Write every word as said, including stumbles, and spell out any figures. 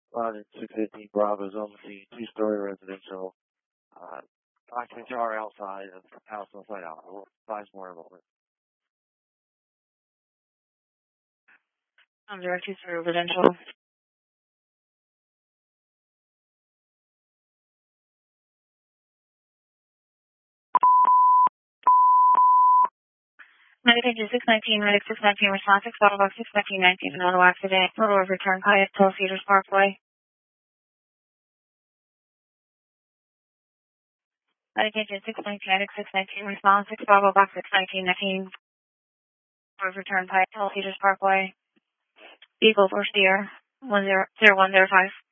Lodge six fifteen Bravo's on the scene, two-story residential. Uh, occupants are outside of the house on site out. We'll advise more in a moment. I'm zero two three residential. Medic six nineteen, Medic six nineteen, response six, Bottle Box six nineteen nineteen, an auto accident, Little River Turnpike, Tulsa Cedars Parkway. Medic six nineteen, Medic six nineteen, response six, Bottle Box six nineteen nineteen, River Turnpike, Tulsa Cedars Parkway. Vehicle for steer one zero zero one zero five.